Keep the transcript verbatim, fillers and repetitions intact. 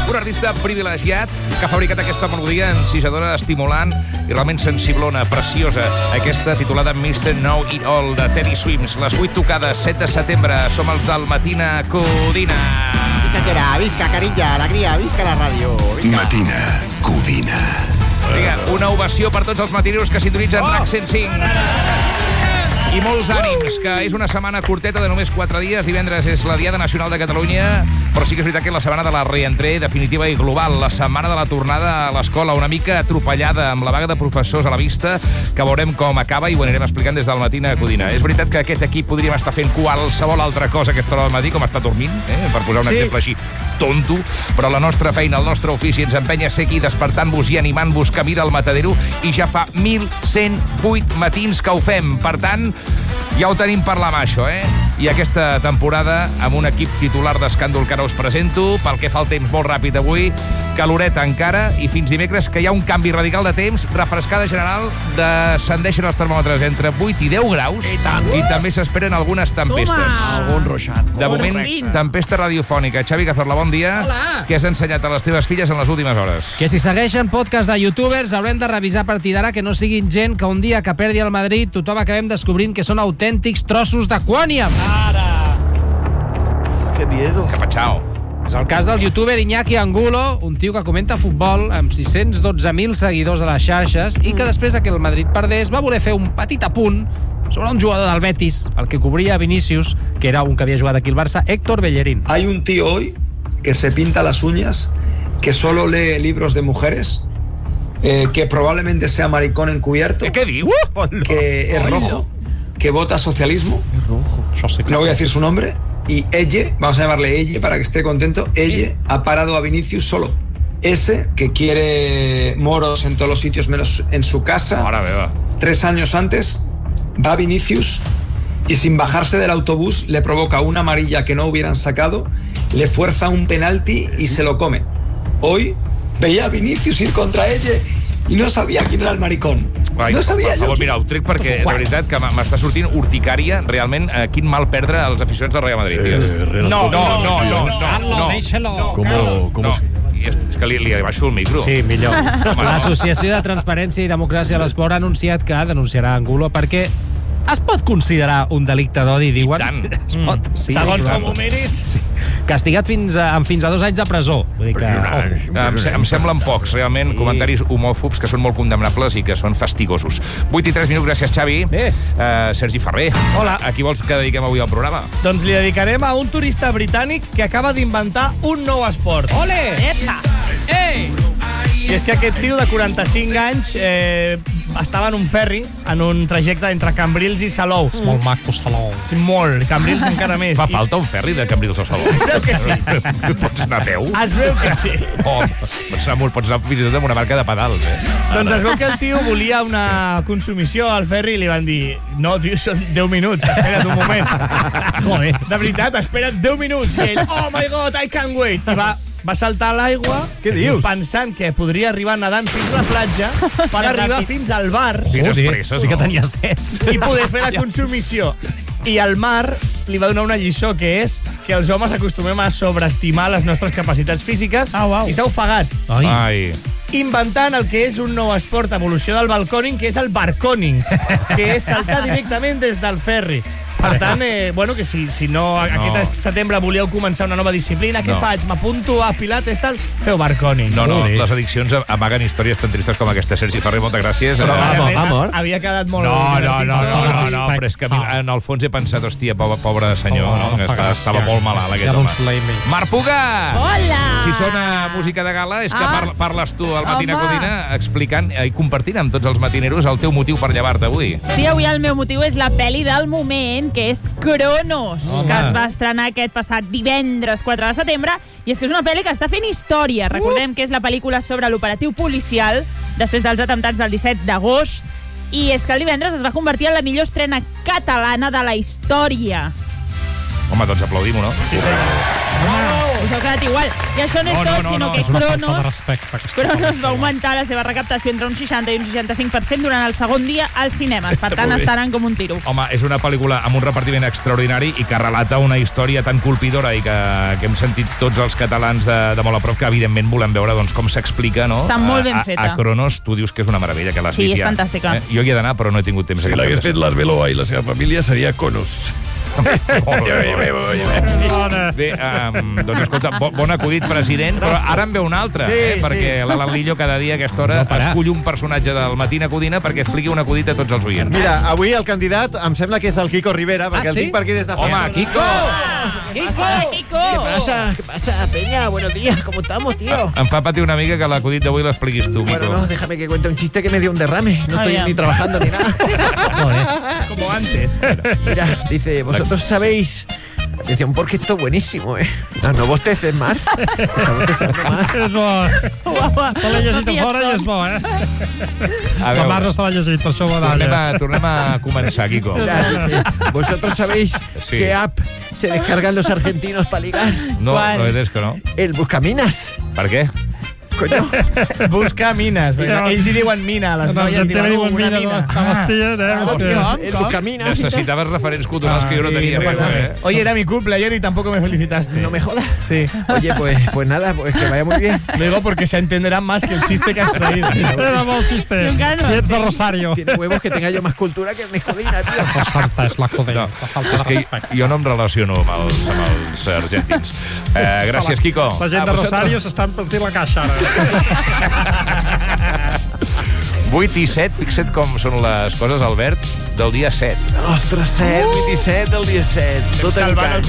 Un artista privilegiat que ha fabricat aquesta melodia encisadora, estimulant i realment sensiblona, preciosa. Aquesta titulada mister Know It All de Teddy Swims. Les vuit tocades, set de setembre. Som els del Matina Codina. Visca, visca, carilla, alegria, visca la ràdio. Visca. Matina Codina. Vinga, una ovació per tots els matineros que sintonitzen oh! RAC cent cinc. I molts ànims, que és una setmana curteta de només quatre dies. Divendres és la Diada Nacional de Catalunya, però sí que és veritat que és la setmana de la reentrée definitiva i global, la setmana de la tornada a l'escola, una mica atropellada, amb la vaga de professors a la vista, que veurem com acaba i ho anirem explicant des del matí a Codina. És veritat que aquest equip podríem estar fent qualsevol altra cosa a aquesta hora del matí, com està dormint, eh? per posar un sí. exemple així tonto, però la nostra feina, el nostre ofici ens empenya a ser aquí, despertant-vos i animant-vos camí del matadero, i ja fa mil cent vuit matins que ho fem. Per tant, ja ho tenim per la mà, això, eh? I aquesta temporada, amb un equip titular d'escàndol que ara us presento, pel que fa el temps molt ràpid avui, caloreta encara, i fins dimecres que hi ha un canvi radical de temps, refrescada general, descendeixen els termòmetres entre vuit i deu graus, i, i també s'esperen algunes tempestes. Toma! Algun ruixat. De moment, tempesta radiofònica. Xavi Cazorla, bon dia. Hola. Què has ensenyat a les teves filles en les últimes hores? Que si segueixen podcast de youtubers haurem de revisar a partir d'ara que no siguin gent que un dia que perdi el Madrid tothom acabem descobrint que són autèntics trossos de quòniam. Ara! Que miedo. Capatxao. És el cas del youtuber Iñaki Angulo, un tio que comenta futbol amb sis-cents dotze mil seguidors a les xarxes i que després de que el Madrid perdés va voler fer un petit apunt sobre un jugador del Betis, el que cobria Vinícius, que era un que havia jugat aquí al Barça, Héctor Bellerín. Hay un tío hoy que se pinta las uñas, que solo lee libros de mujeres, eh, que probablemente sea maricón encubierto, ¿Qué diu? que es rojo, que vota socialismo, Es rojo. no voy a decir su nombre, y ella, vamos a llamarle ella para que esté contento, ella ha parado a Vinicius solo. Ese que quiere moros en todos los sitios menos en su casa. Ahora beba. Tres años antes va Vinicius y sin bajarse del autobús le provoca una amarilla que no hubieran sacado, le fuerza un penalti y se lo come. Hoy veía a Vinicius ir contra ella i no sabia quin era el maricón. Ai, no sabia per jo favor, qui... mira, ho trec perquè, de veritat, que m'està sortint urticària, realment, eh, quin mal perdre als aficionats del Real Madrid. Eh, Real no, no, no, no, no, no, Carlos, no. déixalo. ¿Cómo, cómo No, i és, és que li, li baixo el micro. Sí, millor. Home, no. L'Associació de Transparència i Democràcia a l'Esport ha anunciat que denunciarà Angulo perquè es pot considerar un delicte d'odi, diuen? I tant. Es pot, sí. Segons com ho miris. Sí. Castigat fins a, amb fins a dos anys de presó. Vull dir que... Oh, em, se- em semblen pocs, realment, comentaris homòfobs que són molt condemnables i que són fastigosos. vuit i tres minuts, gràcies, Xavi. Bé. Uh, Sergi Ferrer. Hola. A qui vols que dediquem avui al programa? Doncs li dedicarem a un turista britànic que acaba d'inventar un nou esport. Ole! Epa! Ei! I és que aquest tio de quaranta-cinc anys eh, estava en un ferri en un trajecte entre Cambrils i Salou. És molt maco, Salou. Sí, molt. Cambrils encara més. Fa I falta un ferri de Cambrils al Saló? Es veu que sí. Pots anar a peu? Es veu que sí. Oh, pots anar, molt- pots anar fins i tot amb una marca de pedals, eh? Doncs es veu que el tio volia una consumició al ferri i li van dir no, tio, són deu minuts, espera't un moment. Joder. De veritat, espera't deu minuts. I ell, oh my god, I can't wait. I va, va saltar a l'aigua pensant que podria arribar nedant fins a la platja per arribar fins al bar Quines Joder, presses, sí que no? tenia set. i poder fer la consumició. I el mar li va donar una lliçó, que és que els homes acostumem a sobreestimar les nostres capacitats físiques Au, au. i s'ha ofegat. Ai. Ai. Inventant el que és un nou esport, evolució del balcòning, que és el barcòning, que és saltar directament des del ferri. Per tant, eh, bueno, que si, si no, aquest setembre volíeu començar una nova disciplina, què No. faig? M'apunto a pilates, tal? Feu barcòning. No, no, Joder. les addiccions amaguen històries tan tristes com aquesta. Sergi Ferrer, moltes gràcies. Però, Eh, realment, ha mort? havia quedat molt... No, no, divertit. no, no, no, no, respecte. però és que a mi, en el fons he pensat, hòstia, pobre, pobre senyor, Oh, no? Que fa estava, gràcia. estava molt malalt, aquest Era un home. slayman. Marc Puga! Hola! Si sona música de gala, és que Ah. par parles tu al Matina Home. Codina explicant i compartint amb tots els matineros el teu motiu per llevar-te avui. Sí, avui el meu motiu és la pel·li del moment, que és Cronos, Home. que es va estrenar aquest passat divendres quatre de setembre, i és que és una pel·li que està fent història. Recordem que és la pel·lícula sobre l'operatiu policial després dels atemptats del disset d'agost, i és que el divendres es va convertir en la millor estrena catalana de la història. Home, doncs aplaudim-ho, no? Sí, senyor. us heu quedat igual. I això no és No, no, tot, no, sinó no, que És una falta de Cronos, respecte. aquesta Cronos pel·lícula. va augmentar la seva recaptació entre un seixanta i un seixanta-cinc per cent durant el segon dia als cinemes. Per tant, Molt bé. estaran com un tiro. Home, és una pel·lícula amb un repartiment extraordinari i que relata una història tan colpidora i que, que hem sentit tots els catalans de, de molt a prop, que evidentment volem veure doncs, com s'explica, no? Està molt ben A- a- feta. A Cronos, tu dius que és una meravella, que l'has Sí, vist és ja. fantàstica. Eh? Jo hi he d'anar, però no he tingut temps. Si l'hagués fet l'Arbeloa i la seva família, seria Conos. Molt bé, molt bé, molt bé. Bé, um, doncs escolta, bo, bon acudit, president, però ara en ve un altre, Sí, eh? sí. perquè l'Alan Lillo cada dia a aquesta hora No parar. escull un personatge del Matina Codina perquè expliqui un acudit a tots els oients. Mira, avui el candidat em sembla que és el Kiko Rivera, perquè Ah, el sí? tinc per aquí des de fa... Home, Kiko! Kiko! Kiko! pasa? ¿Qué pasa, Peña? Buenos días, ¿cómo estamos, tío? Em fa patir una mica que l'acudit d'avui l'expliquis tu, Kiko. Bueno, no, déjame que cuente un chiste que me dio un derrame. No estoy Aviam. ni trabajando ni nada. Como antes. Mira, dice, vosotros sabéis... Atención, porque esto es buenísimo, ¿eh? No, no bosteces, Mar. No bostezando más. És bo. Guapa. Te l'he llegit a fora i és bo, eh? A La Mar veure, no se l'ha llegit, per això ho va tornem dar. a, tornem a començar, Kiko. Mira, dice, vosotros sabéis Sí. qué app se descargan los argentinos para ligar. No, ¿Cuál? no és que no. El Buscaminas. Per què? Coño. Busca mines. Ja. Ells hi diuen mina, les noies L'Argentina diuen diuen una mira, mina. a les ties, eh? Hòstia, el com? Buscaminas. Necessitaves referents culturals que jo no Sí, tenia. no pasa res, nada. eh? Oye, era mi cumple ayer y tampoco me felicitaste. No me jodas. Sí. Oye, pues, pues nada, pues que vaya muy bien. Lo digo porque se entenderán más que el chiste que has traído. Era molt xiste. Jo encara no Si ets de entenc. Rosario. Tiene huevos que tenga yo más cultura que el Mescodina, tío. Oh, santa, és la codella. No, La falta és de que respecte. jo no em relaciono amb els, amb els argentins. Eh, gràcies, Kiko. La gent A de vosaltres. Rosario s'està partint la caixa, ara. vuit i set, fixa't com són les coses, Albert, del dia set. Ostres, set, vint i set del dia set. Tot Salvant el encaix.